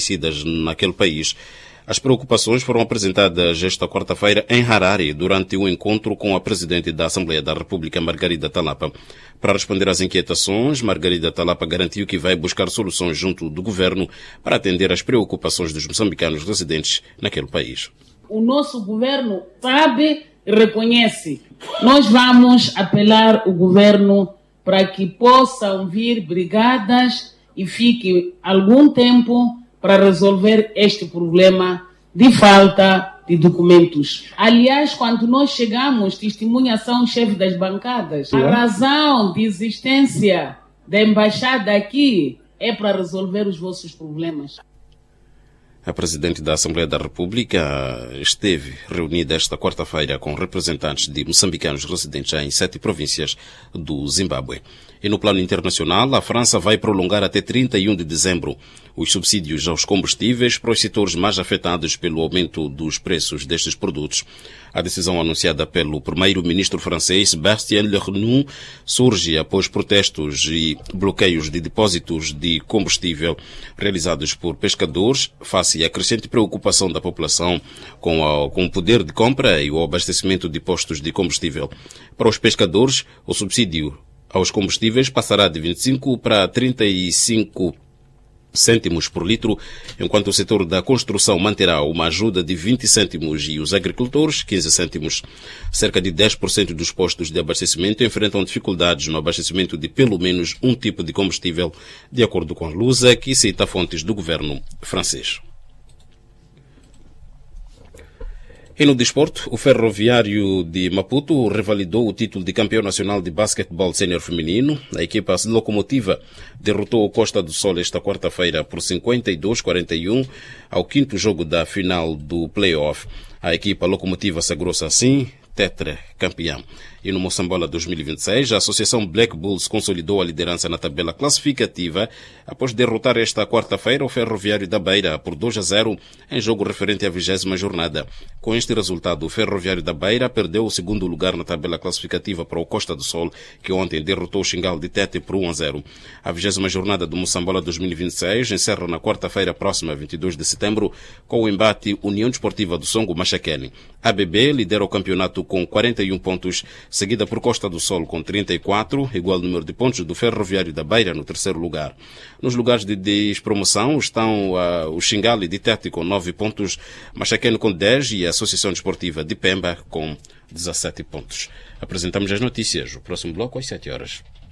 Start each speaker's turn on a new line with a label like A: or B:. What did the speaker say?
A: conhecidas naquele país. As preocupações foram apresentadas esta quarta-feira em Harare, durante um encontro com a Presidente da Assembleia da República, Margarida Talapa. Para responder às inquietações, Margarida Talapa garantiu que vai buscar soluções junto do governo para atender às preocupações dos moçambicanos residentes naquele país.
B: O nosso governo sabe e reconhece. Nós vamos apelar ao governo para que possam vir brigadas e fique algum tempo para resolver este problema de falta de documentos. Aliás, quando nós chegamos, testemunhas são chefe das bancadas. A razão de existência da embaixada aqui é para resolver os vossos problemas.
A: A Presidente da Assembleia da República esteve reunida esta quarta-feira com representantes de moçambicanos residentes em 7 províncias do Zimbábue. E no plano internacional, a França vai prolongar até 31 de dezembro os subsídios aos combustíveis para os setores mais afetados pelo aumento dos preços destes produtos. A decisão anunciada pelo primeiro-ministro francês Bastien Lecornu surge após protestos e bloqueios de depósitos de combustível realizados por pescadores, face à crescente preocupação da população com o poder de compra e o abastecimento de postos de combustível. Para os pescadores, o subsídio aos combustíveis passará de 25 para 35 cêntimos por litro, enquanto o setor da construção manterá uma ajuda de 20 cêntimos e os agricultores 15 cêntimos. Cerca de 10% dos postos de abastecimento enfrentam dificuldades no abastecimento de pelo menos um tipo de combustível, de acordo com a Lusa, que cita fontes do governo francês. E no desporto, o Ferroviário de Maputo revalidou o título de campeão nacional de basquetebol sénior feminino. A equipa locomotiva derrotou o Costa do Sol esta quarta-feira por 52-41 ao quinto jogo da final do play-off. A equipa locomotiva sagrou-se assim tetracampeã. E no Moçambola 2026, a Associação Black Bulls consolidou a liderança na tabela classificativa após derrotar esta quarta-feira o Ferroviário da Beira por 2-0 em jogo referente à 20ª jornada. Com este resultado, o Ferroviário da Beira perdeu o segundo lugar na tabela classificativa para o Costa do Sol, que ontem derrotou o Xingal de Tete por 1-0. A 20ª jornada do Moçambola 2026 encerra na quarta-feira próxima, 22 de setembro, com o embate União Desportiva do Songo Machaquene. A ABB lidera o campeonato com 41 pontos, seguida por Costa do Sol com 34, igual número de pontos do Ferroviário da Beira no terceiro lugar. Nos lugares de despromoção estão o Xingali de Tete com 9 pontos, Machaquene com 10 e a Associação Desportiva de Pemba com 17 pontos. Apresentamos as notícias. O próximo bloco às 7 horas.